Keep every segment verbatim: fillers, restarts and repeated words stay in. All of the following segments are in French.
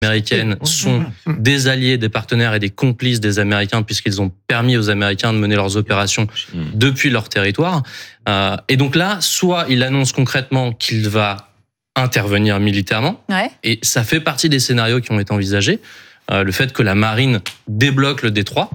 américaines sont des alliés, des partenaires et des complices des Américains puisqu'ils ont permis aux Américains de mener leurs opérations depuis leur territoire. Euh, et donc là, soit il annonce concrètement qu'il va intervenir militairement, ouais. et ça fait partie des scénarios qui ont été envisagés. Euh, le fait que la marine débloque le détroit.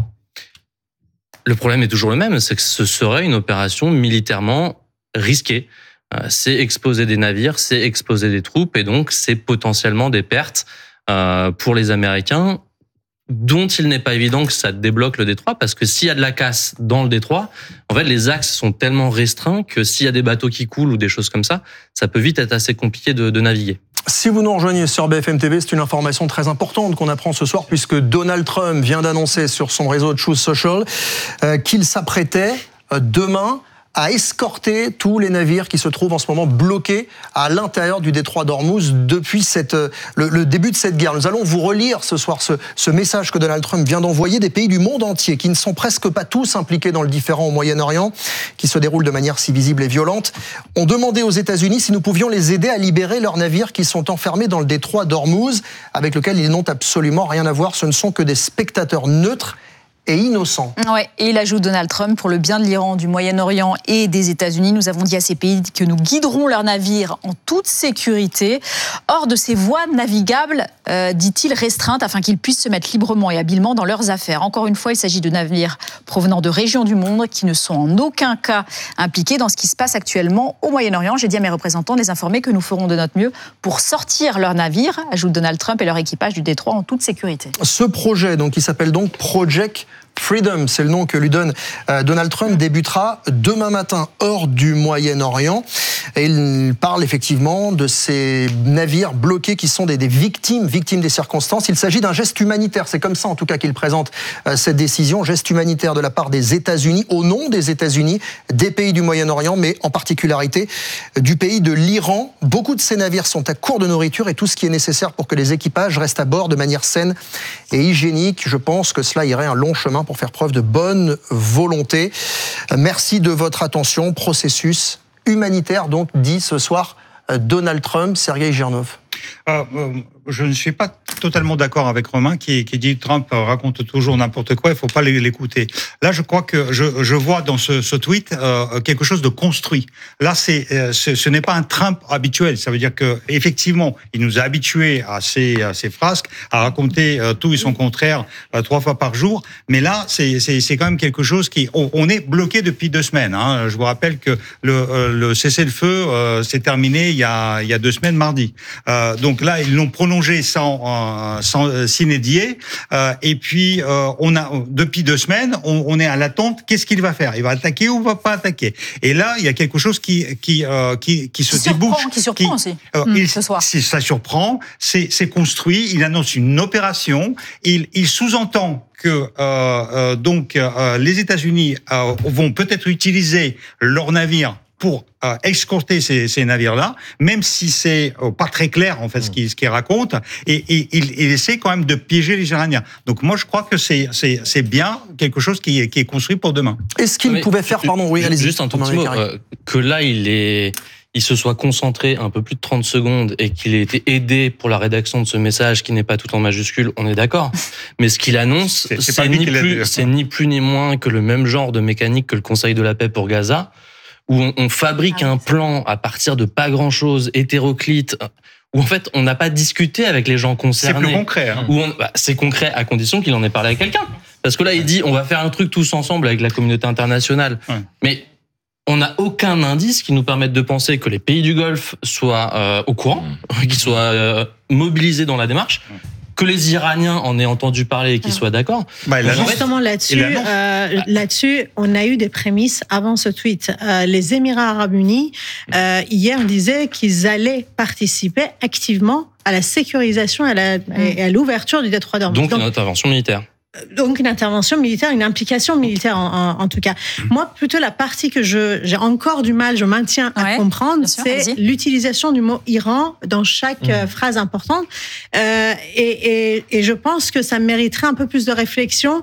Le problème est toujours le même, c'est que ce serait une opération militairement risquée. Euh, c'est exposer des navires, c'est exposer des troupes, et donc c'est potentiellement des pertes Euh, pour les Américains, dont il n'est pas évident que ça débloque le détroit, parce que s'il y a de la casse dans le détroit, en fait, les axes sont tellement restreints que s'il y a des bateaux qui coulent ou des choses comme ça, ça peut vite être assez compliqué de, de naviguer. Si vous nous rejoignez sur B F M T V, c'est une information très importante qu'on apprend ce soir, puisque Donald Trump vient d'annoncer sur son réseau Truth Social euh, qu'il s'apprêtait euh, demain à escorter tous les navires qui se trouvent en ce moment bloqués à l'intérieur du détroit d'Ormuz depuis cette, le, le début de cette guerre. Nous allons vous relire ce soir ce, ce message que Donald Trump vient d'envoyer. Des pays du monde entier qui ne sont presque pas tous impliqués dans le différend au Moyen-Orient, qui se déroule de manière si visible et violente, ont demandé aux États-Unis si nous pouvions les aider à libérer leurs navires qui sont enfermés dans le détroit d'Ormuz, avec lequel ils n'ont absolument rien à voir. Ce ne sont que des spectateurs neutres et innocent. Ouais, et il ajoute Donald Trump, pour le bien de l'Iran, du Moyen-Orient et des États-Unis, nous avons dit à ces pays que nous guiderons leurs navires en toute sécurité, hors de ces voies navigables, euh, dit-il, restreintes, afin qu'ils puissent se mettre librement et habilement dans leurs affaires. Encore une fois, il s'agit de navires provenant de régions du monde qui ne sont en aucun cas impliqués dans ce qui se passe actuellement au Moyen-Orient. J'ai dit à mes représentants de les informer que nous ferons de notre mieux pour sortir leurs navires, ajoute Donald Trump, et leur équipage du détroit en toute sécurité. Ce projet, donc, qui s'appelle donc Project Freedom, c'est le nom que lui donne euh, Donald Trump, débutera demain matin hors du Moyen-Orient. Et il parle effectivement de ces navires bloqués qui sont des, des victimes, victimes des circonstances. Il s'agit d'un geste humanitaire. C'est comme ça, en tout cas, qu'il présente euh, cette décision. Geste humanitaire de la part des États-Unis, au nom des États-Unis, des pays du Moyen-Orient, mais en particularité du pays de l'Iran. Beaucoup de ces navires sont à court de nourriture et tout ce qui est nécessaire pour que les équipages restent à bord de manière saine et hygiénique. Je pense que cela irait un long chemin pour faire preuve de bonne volonté. Merci de votre attention. Processus humanitaire, donc, dit ce soir Donald Trump. Sergueï Girnov. Euh, euh, je ne suis pas totalement d'accord avec Romain qui, qui dit Trump raconte toujours n'importe quoi, il ne faut pas l'écouter. Là, je crois que je, je vois dans ce, ce tweet euh, quelque chose de construit. Là, c'est, euh, ce, ce n'est pas un Trump habituel. Ça veut dire que effectivement, il nous a habitués à ces, à ces frasques, à raconter euh, tout et son contraire euh, trois fois par jour. Mais là, c'est, c'est, c'est quand même quelque chose qui... On, on est bloqué depuis deux semaines. Hein. Je vous rappelle que le, euh, le cessez-le-feu euh, s'est terminé il y a, il y a deux semaines, mardi. Euh, donc là, ils l'ont prolongé sans, euh, sans sine die. Euh, et puis, euh, on a depuis deux semaines, on, on est à l'attente. Qu'est-ce qu'il va faire ? Il va attaquer ou il va pas attaquer ? Et là, il y a quelque chose qui qui euh, qui, qui se qui débouche. Surprend, qui surprend qui, aussi. Euh, mmh, il, ce soir. Si ça surprend, c'est, c'est construit. Il annonce une opération. Il, il sous-entend que euh, euh, donc euh, les États-Unis euh, vont peut-être utiliser leurs navires pour euh, escorter ces, ces navires-là, même si c'est euh, pas très clair en fait ce qu'il ce qu'il raconte, et, et il, il essaie quand même de piéger les Iraniens. Donc moi je crois que c'est c'est c'est bien quelque chose qui est qui est construit pour demain. Est-ce qu'il Mais, pouvait faire, pardon, oui, allez-y. Juste un tout petit mot, euh, que là il est il se soit concentré un peu plus de trente secondes et qu'il ait été aidé pour la rédaction de ce message qui n'est pas tout en majuscule, on est d'accord. Mais ce qu'il annonce, c'est, c'est, c'est, ni, plus, c'est ni plus ni moins que le même genre de mécanique que le Conseil de la paix pour Gaza, où on, on fabrique ah, un plan à partir de pas grand-chose, hétéroclite, où en fait on n'a pas discuté avec les gens concernés. C'est plus concret. Hein. Où on, bah, c'est concret à condition qu'il en ait parlé avec quelqu'un. Parce que là il dit on va faire un truc tous ensemble avec la communauté internationale. Ouais. Mais on n'a aucun indice qui nous permette de penser que les pays du Golfe soient euh, au courant, mmh. qu'ils soient euh, mobilisés dans la démarche. Mmh. Que les Iraniens en aient entendu parler et qu'ils soient d'accord. Bah, Justement là-dessus, euh, là-dessus, on a eu des prémices avant ce tweet. Euh, les Émirats Arabes Unis, euh, hier, disaient qu'ils allaient participer activement à la sécurisation et à, la, et à l'ouverture du détroit d'Ormuz. Donc, Donc une intervention militaire. Donc une intervention militaire, une implication militaire en, en, en tout cas. Moi, plutôt la partie que je, j'ai encore du mal, je maintiens à ouais, comprendre, sûr, c'est vas-y. l'utilisation du mot Iran dans chaque mmh. phrase importante. Euh, et, et, et je pense que ça mériterait un peu plus de réflexion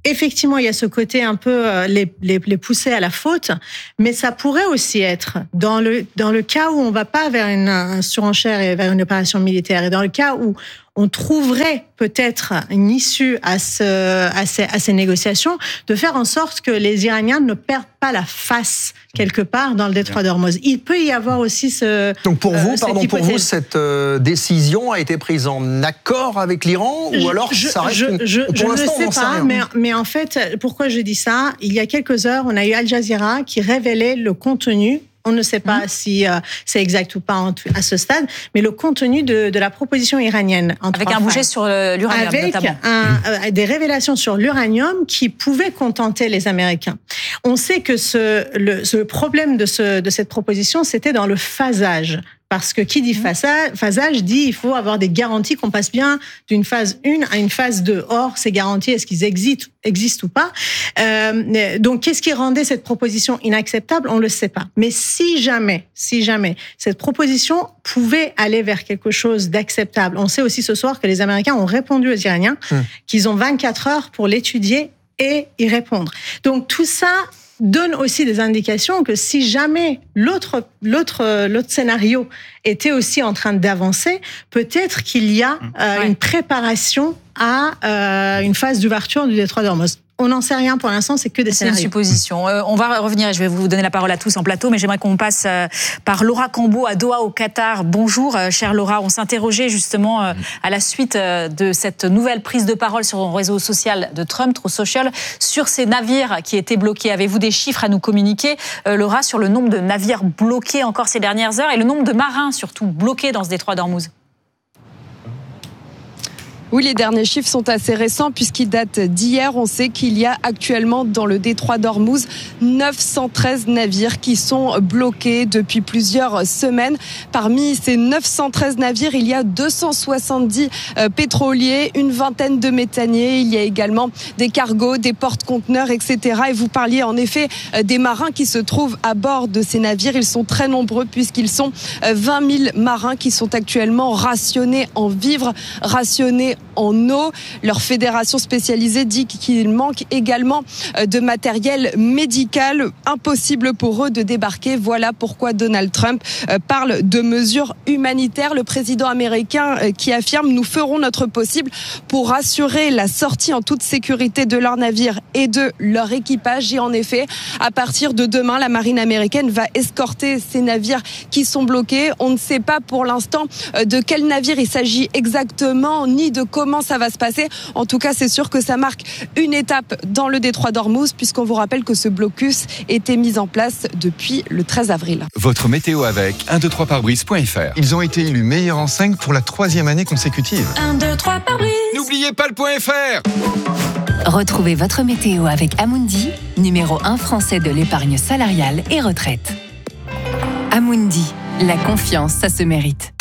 effectivement, il y a ce côté un peu euh, les, les, les pousser à la faute, mais ça pourrait aussi être dans le dans le cas où on va pas vers une, une surenchère et vers une opération militaire, et dans le cas où on trouverait peut-être une issue à, ce, à, ces, à ces négociations, de faire en sorte que les Iraniens ne perdent pas la face quelque part dans le détroit d'Ormuz. Il peut y avoir aussi ce. Donc pour vous, euh, pardon, hypothèse. pour vous, cette euh, décision a été prise en accord avec l'Iran, ou alors je, ça reste je, une... je, pour je l'instant, ne on sais n'en pas, sait rien. mais, mais en fait, pourquoi je dis ça? Il y a quelques heures, on a eu Al Jazeera qui révélait le contenu. On ne sait pas mmh. si euh, c'est exact ou pas en, à ce stade, mais le contenu de, de la proposition iranienne. En Avec un bouget sur euh, l'uranium, Avec notamment. Un, euh, des révélations sur l'uranium qui pouvaient contenter les Américains. On sait que ce, le, ce problème de, ce, de cette proposition, c'était dans le phasage. Parce que qui dit phasage, phasage dit il faut avoir des garanties qu'on passe bien d'une phase un à une phase deux. Or, ces garanties, est-ce qu'ils existent, existent ou pas? euh, Donc, qu'est-ce qui rendait cette proposition inacceptable? On ne le sait pas. Mais si jamais, si jamais, cette proposition pouvait aller vers quelque chose d'acceptable, on sait aussi ce soir que les Américains ont répondu aux Iraniens mmh. qu'ils ont vingt-quatre heures pour l'étudier et y répondre. Donc, tout ça donne aussi des indications que si jamais l'autre, l'autre, l'autre scénario était aussi en train d'avancer, peut-être qu'il y a euh, ouais. une préparation à euh, une phase d'ouverture du détroit d'Ormuz. On n'en sait rien pour l'instant, c'est que des c'est scénarios. C'est une supposition. Euh, on va revenir et je vais vous donner la parole à tous en plateau, mais j'aimerais qu'on passe euh, par Laura Cambeau à Doha au Qatar. Bonjour, euh, chère Laura. On s'interrogeait justement euh, à la suite euh, de cette nouvelle prise de parole sur le réseau social de Trump, Truth Social, sur ces navires qui étaient bloqués. Avez-vous des chiffres à nous communiquer, euh, Laura, sur le nombre de navires bloqués encore ces dernières heures et le nombre de marins surtout bloqués dans ce détroit d'Ormuz? Oui, les derniers chiffres sont assez récents puisqu'ils datent d'hier. On sait qu'il y a actuellement dans le détroit d'Ormuz neuf cent treize navires qui sont bloqués depuis plusieurs semaines. Parmi ces neuf cent treize navires, il y a deux cent soixante-dix euh, pétroliers, une vingtaine de méthaniers. Il y a également des cargos, des porte-conteneurs, et cetera. Et vous parliez en effet euh, des marins qui se trouvent à bord de ces navires. Ils sont très nombreux puisqu'ils sont euh, vingt mille marins qui sont actuellement rationnés en vivres, rationnés en eau. Leur fédération spécialisée dit qu'il manque également de matériel médical. Impossible pour eux de débarquer. Voilà pourquoi Donald Trump parle de mesures humanitaires. Le président américain qui affirme « Nous ferons notre possible pour assurer la sortie en toute sécurité de leur navire et de leur équipage ». Et en effet, à partir de demain, la marine américaine va escorter ces navires qui sont bloqués. On ne sait pas pour l'instant de quel navire il s'agit exactement, ni de comment ça va se passer. En tout cas, c'est sûr que ça marque une étape dans le détroit d'Ormuz, puisqu'on vous rappelle que ce blocus était mis en place depuis le treize avril. Votre météo avec un deux trois pare-brise point f r. Ils ont été élus meilleurs en cinq pour la troisième année consécutive. un deux trois pare-brise. N'oubliez pas le point F R. Retrouvez votre météo avec Amundi, numéro un français de l'épargne salariale et retraite. Amundi, la confiance, ça se mérite.